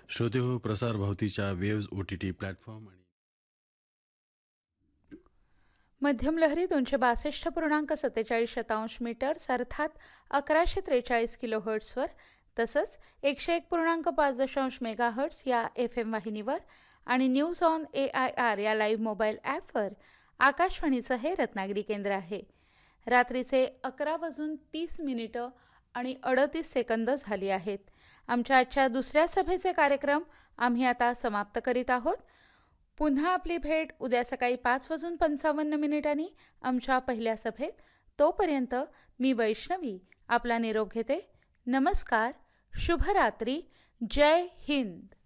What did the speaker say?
श्रोते हो, प्रसार भारतीच्या वेव्ज OTT प्लॅटफॉर्म आणि मध्यम लहरी 262.47 मीटर्स अर्थात 1143 किलोहर्ट्झवर तसंच 101.5 मेगाहर्ट्झ या FM वाहिनीवर आणि न्यूज ऑन AIR या लाईव्ह मोबाईल ॲपवर आकाशवाणीचं हे रत्नागिरी केंद्र आहे. रात्रीचे 11:30 आणि 38 सेकंद झाली आहेत. आमच्या आजच्या दुसऱ्या सभेचे कार्यक्रम आम्ही आता समाप्त करीत आहोत. पुन्हा आपली भेट उद्या सकाळी 5:55 आमच्या पहिल्या सभेत. तोपर्यंत मी वैष्णवी आपला निरोप घेते. नमस्कार, शुभरात्री, जय हिंद.